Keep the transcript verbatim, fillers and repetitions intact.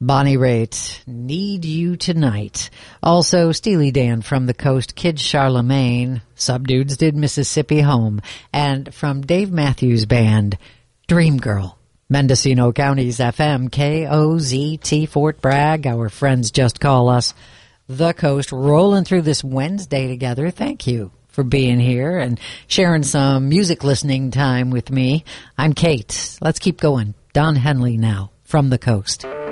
Bonnie Raitt, Need You Tonight. Also, Steely Dan from the Coast, Kid Charlemagne, Subdudes did Mississippi Home, and from Dave Matthews Band, Dream Girl. Mendocino County's F M, K O Z T, Fort Bragg. Our friends just call us The Coast, rolling through this Wednesday together. Thank you for being here and sharing some music listening time with me. I'm Kate. Let's keep going. Don Henley now from The Coast.